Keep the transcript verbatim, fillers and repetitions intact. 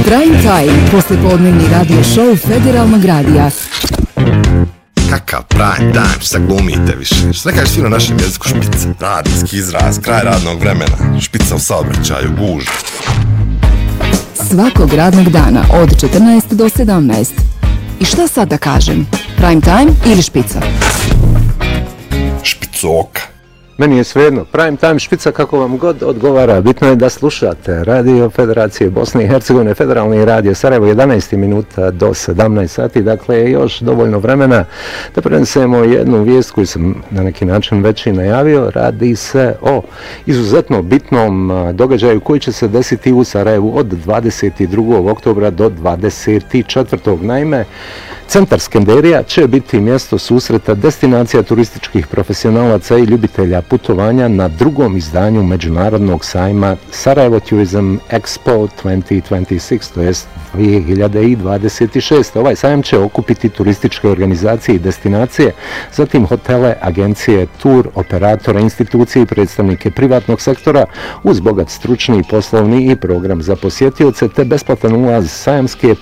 Prime Time, poslijepodnevni radio show Federalnog radija. Kakav prime time, šta glumite više? Šta kažeš ti na našem jeziku špica? Radijski izraz, kraj radnog vremena, špica u saobraćaju, gužva. Svakog radnog dana od četrnaest do sedamnaest. I šta sad da kažem? Prime time ili špica? Špicoka. Meni je svejedno, prime time, špica, kako vam god odgovara. Bitno je da slušate Radio Federacije Bosne i Hercegovine, Federalni radio Sarajevo, jedanaest minuta do sedamnaest sati, dakle još dovoljno vremena da prenesemo jednu vijest koju sam na neki način već i najavio. Radi se o izuzetno bitnom događaju koji će se desiti u Sarajevu od dvadeset drugog oktobra do dvadeset četvrtog Naime, Centar Skenderija će biti mjesto susreta destinacija turističkih profesionalaca i ljubitelja putovanja na drugom izdanju međunarodnog sajma Sarajevo Tourism Expo dvije tisuće dvadeset šest, to jest dvije hiljade dvadeset šest. Ovaj sajam će okupiti turističke organizacije i destinacije, zatim hotele, agencije, tur, operatore, institucije i predstavnike privatnog sektora uz bogat stručni, poslovni i program za posjetioce te besplatan ulaz sajamske